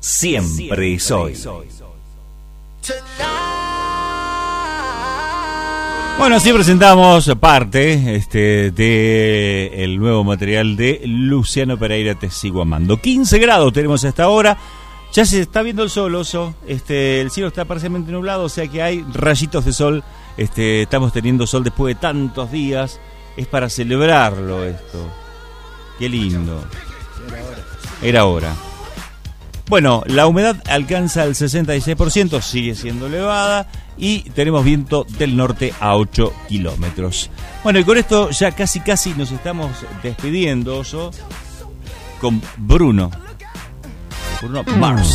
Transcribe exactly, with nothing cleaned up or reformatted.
siempre es hoy. Bueno, así presentamos parte este, de el nuevo material de Luciano Pereira, Te Sigo Amando. quince grados tenemos hasta ahora. Ya se está viendo el sol, Oso. Este, el cielo está parcialmente nublado, o sea que hay rayitos de sol. Este, estamos teniendo sol después de tantos días. Es para celebrarlo esto. Qué lindo. Era hora. Bueno, la humedad alcanza el sesenta y seis por ciento, sigue siendo elevada. Y tenemos viento del norte a ocho kilómetros. Bueno, y con esto ya casi casi nos estamos despidiendo, Oso, con Bruno. Bruno Mars.